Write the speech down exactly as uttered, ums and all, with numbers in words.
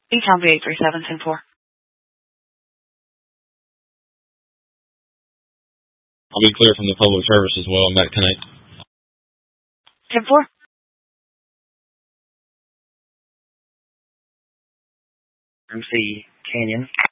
Ecomm eight three seven, ten four. I'll be clear from the public service as well. I'm back ten eight. ten four. M C Canyon.